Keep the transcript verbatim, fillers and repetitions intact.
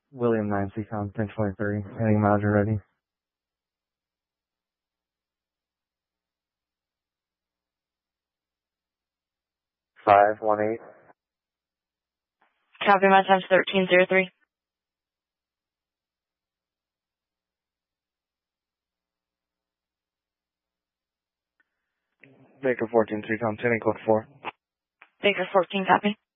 William nine, C com, ten twenty-three. Heading Mauser ready. five one eight. Copy, my time's thirteen zero three. Baker fourteen, three com, ten code four. Baker fourteen, copy.